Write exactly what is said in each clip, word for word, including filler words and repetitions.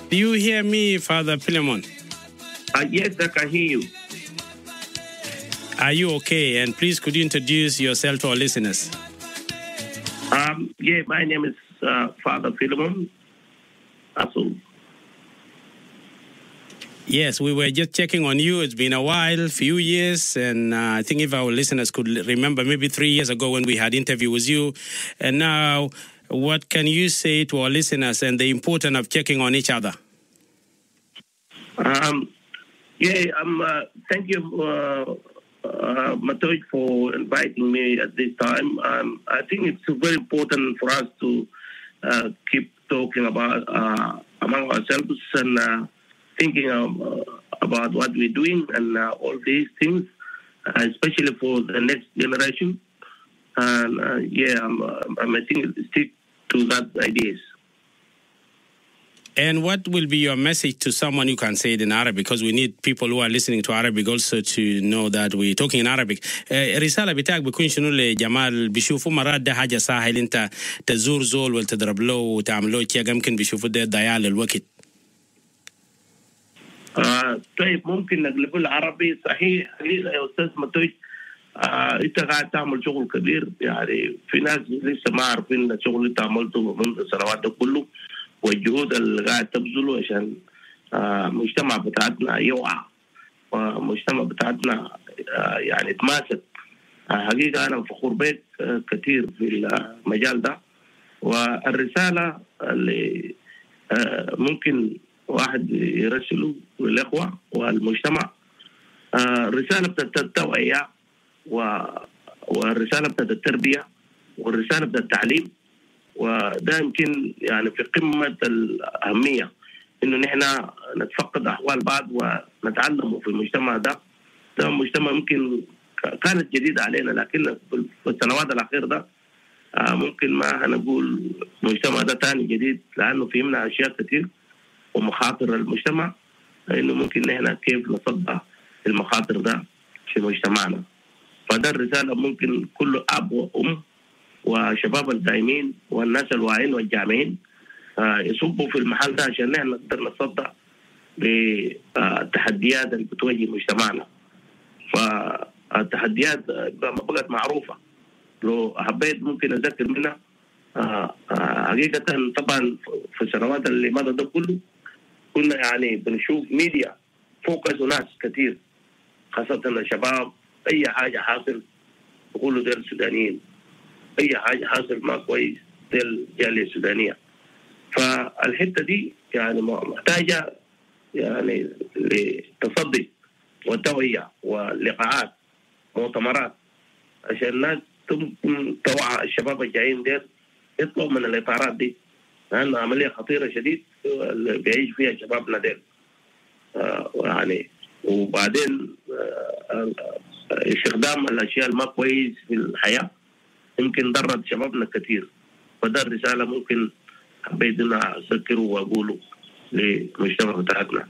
Do you hear me, Father Philemon? Uh, yes, I can hear you. Are you okay? And please, could you introduce yourself to our listeners? Um, yeah, my name is uh, Father Philemon. Also. Yes, we were just checking on you. It's been a while, few years, and uh, I think if our listeners could remember, maybe three years ago when we had interview with you, and now, what can you say to our listeners and the importance of checking on each other? Um, yeah, um, uh, thank you, uh, uh, Matoy, for inviting me at this time. Um, I think it's very important for us to uh, keep talking about uh, among ourselves and uh, thinking of, uh, about what we're doing and uh, all these things, uh, especially for the next generation. And uh, yeah, I'm, uh, I'm, I think stick to that ideas. And what will be your message to someone who can say it in Arabic? Because we need people who are listening to Arabic also to know that we're talking in Arabic. الرسالة بتاعك بيكون شنو لجمال بيشوفوا مرات ده حاجة سهل انت تزور زول وتضرب له وتعمل له شيء يمكن بيشوفوا ده ضياع للوقت. آه طيب ممكن نقلبه العربي صحيح حقيقة يا أستاذ متوج. آه أنت قاعد تعمل شغل كبير يعني في ناس لسه ما عارفين الشغل اللي أنت عملته منذ السنوات ده كله والجهود اللي قاعد تبذله عشان آه مجتمع بتاعتنا يوعى ومجتمع بتاعتنا آه يعني تماسك. آه حقيقة أنا فخور بك آه كثير في المجال ده. والرسالة اللي آه ممكن واحد يرسله للإخوة والمجتمع آه رسالة بتاعت التوعية والرسالة بتاعت التربية والرسالة بتاعت التعليم. وده يمكن يعني في قمة الأهمية إنه نحن نتفقد أحوال بعض ونتعلم في المجتمع ده. ده مجتمع ممكن كانت جديدة علينا لكن في السنوات الأخيرة ده ممكن ما هنقول مجتمع ده تاني جديد لأنه فهمنا أشياء كتير ومخاطر المجتمع إنه ممكن نحن كيف نصدع المخاطر ده في مجتمعنا. فده الرسالة ممكن كل أب وأم وشباب الدائمين والناس الواعين والجامعين يصبوا في المحل ده عشان نحن نقدر نصدع بالتحديات اللي بتواجه مجتمعنا. فالتحديات بقت معروفة لو حبيت ممكن أذكر منها. حقيقة طبعا في السنوات اللي مضت ده كله كنا يعني بنشوف ميديا فوكسوا ناس كتير خاصة الشباب أي حاجة حاصل يقولوا دير السودانيين أي حاجة حاصل ما كويس دير الجالية السودانية. فالحتة دي يعني محتاجة يعني لتصدي والتوعية ولقاءات مؤتمرات عشان الناس توعى الشباب الجايين دير يطلعوا من الإطارات دي لأنها عملية خطيرة شديد اللي بيعيش فيها شبابنا دير. آه يعني وبعدين آه استخدام الأشياء الما كويس في الحياة يمكن ضرت شبابنا كثير. فده الرسالة ممكن حبيت أن أذكره وأقوله للمجتمع بتاعتنا.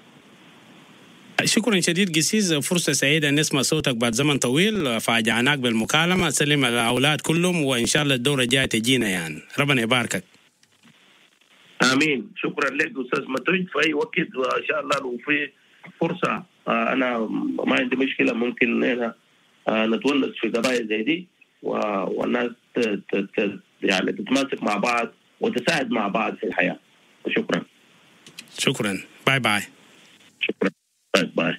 شكرا شديد قسيس، فرصة سعيدة أن نسمع صوتك بعد زمن طويل. فاجعناك بالمكالمة. سلم على الأولاد كلهم وإن شاء الله الدورة الجاية تجينا يعني. ربنا يباركك. آمين. شكرا لك أستاذ متوج. في أي وقت وإن شاء الله لو في فرصة أنا ما عندي مشكلة ممكن هنا نتونس في قضايا زي دي والناس يعني تتماسك مع بعض وتساعد مع بعض في الحياة. شكرا. شكرا. باي باي. شكرا. Bye bye.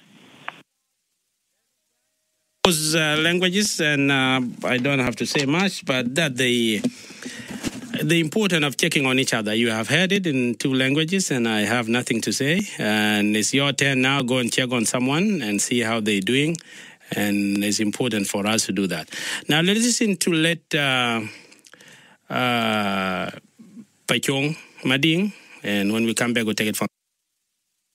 Those uh, languages, and uh, I don't have to say much, but that the the importance of checking on each other. You have heard it in two languages, and I have nothing to say. And it's your turn now. Go and check on someone and see how they're doing, and it's important for us to do that. Now let's listen to let uh, uh, Pachong Mading, and when we come back, we'll take it from.